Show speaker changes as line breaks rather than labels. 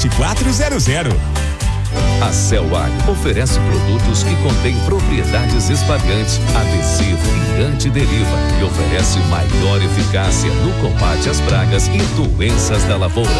7400.
A Celwag oferece produtos que contêm propriedades espalhantes, adesivo e antideriva e oferece maior eficácia no combate às pragas e doenças da lavoura.